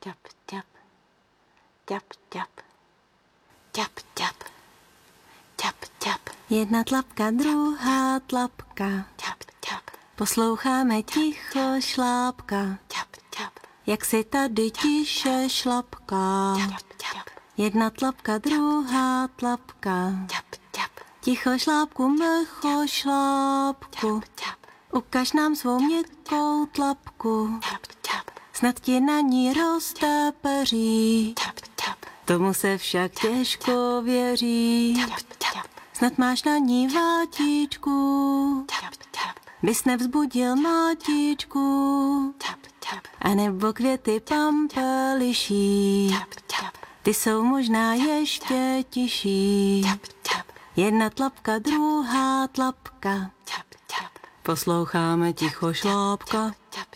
Tap, tap. Tap, tap. Tap, tap. Tap, tap. Jedna tlapka, druhá tlapka. Tap, tap. Posloucháme ticho šlápka, Tap, tap. jak si tady tiše šlapká. Tap, tap. Jedna tlapka, druhá tlapka. Tap, tap. Ticho šlápku, mlcho šlápku. Tap, Ukaž nám svou měkkou tlapku. tap, tap. Snad ti na ní roste peří. Tap, tap. Tomu se však těžko věří. Tap, tap. Snad máš na ní vátičku. Tap, tap. Bys nevzbudil mátičku. Tap, tap. A nebo květy pampeliší. Tap, tap. Ty jsou možná ještě tiší. Tap, tap. Jedna tlapka, druhá tlapka. Tap, tap. Posloucháme ticho šlápka. Tap,